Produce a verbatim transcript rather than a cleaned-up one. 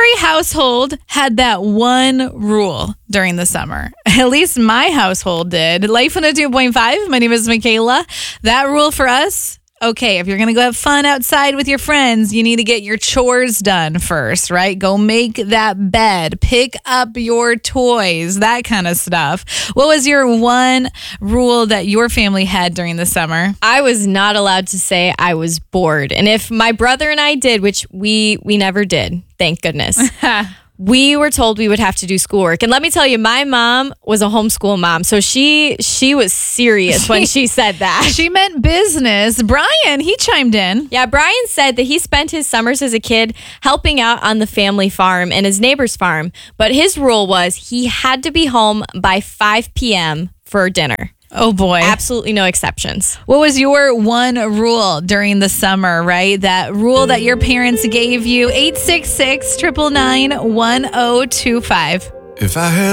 Every household had that one rule during the summer. At least my household did. Life one oh two point five. My name is Michaela. That rule for us, okay, if you're going to go have fun outside with your friends, you need to get your chores done first, right? Go make that bed, pick up your toys, that kind of stuff. What was your one rule that your family had during the summer? I was not allowed to say I was bored. And if my brother and I did, which we we never did, thank goodness. We were told we would have to do schoolwork. And let me tell you, my mom was a homeschool mom. So she she was serious when she said that. She meant business. Brian, he chimed in. Yeah, Brian said that he spent his summers as a kid helping out on the family farm and his neighbor's farm. But his rule was he had to be home by five p.m. for dinner. Oh, boy. Absolutely no exceptions. What was your one rule during the summer, right? That rule that your parents gave you? eight six six, nine nine nine, one oh two five. If I had